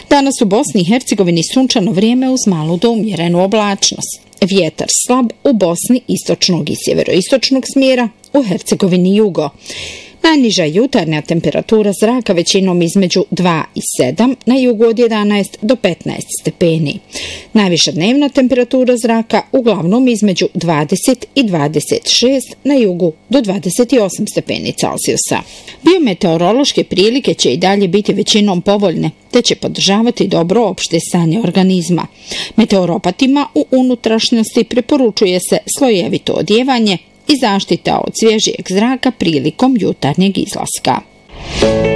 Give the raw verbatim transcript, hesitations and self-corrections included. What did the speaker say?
Danas u Bosni i Hercegovini sunčano vrijeme uz malu do umjerenu oblačnost. Vjetar slab u Bosni istočnog i sjeveroistočnog smjera, u Hercegovini jugo. Najniža jutarnja temperatura zraka većinom između dva i sedam, na jugu od jedanaest do petnaest stepeni. Najviša dnevna temperatura zraka uglavnom između dvadeset i dvadeset šest, na jugu do dvadeset osam stepeni Celzijusa. Biometeorološke prilike će i dalje biti većinom povoljne, te će podržavati dobro opšte stanje organizma. Meteoropatima u unutrašnjosti preporučuje se slojevito odjevanje i zaštita od svježijeg zraka prilikom jutarnjeg izlaska.